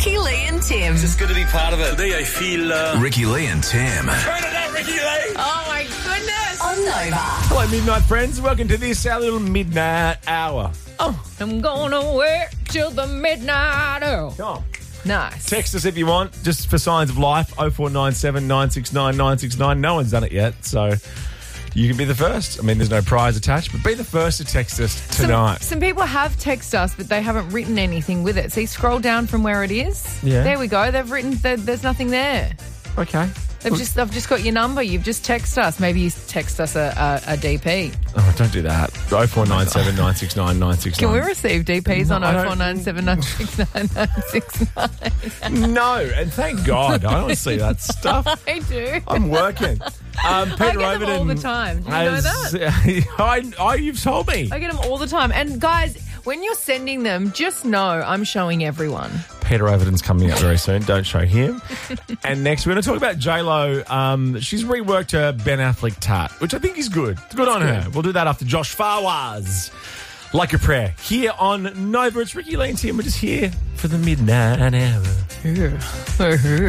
Ricky, Lee and Tim. It's just good to be part of it. Today I feel... Ricky, Lee and Tim. Turn it up, Ricky Lee! Oh, my goodness. On Nova. Hello, Midnight friends. Welcome to this, our little midnight hour. Oh, I'm gonna work till the midnight hour. Come on. Nice. Text us if you want, just for signs of life, 0497 969 969. No one's done it yet, so you can be the first. I mean, there's no prize attached, but be the first to text us tonight. Some people have texted us, but they haven't written anything with it. See, scroll down from where it is. Yeah. There we go. They've written, there's nothing there. Okay. I've just got your number. You've just texted us. Maybe you text us a DP. Oh, don't do that. 0497 969 969. Can we receive DPs on No, I don't- 0497 969 969? No, and thank God. I don't see that stuff. I do. I'm working. Peter I get them all Overton the time. Do you know that? You've told me. I get them all the time. And guys, when you're sending them, just know I'm showing everyone. Peter Overton's coming out very soon. Don't show him. And next, we're going to talk about J-Lo. She's reworked her Ben Affleck tat, which I think is good. Good on her. We'll do that after Josh Fawaz. Like a prayer. Here on Nova, it's Ricky Lee and Tim. We're just here for the midnight hour.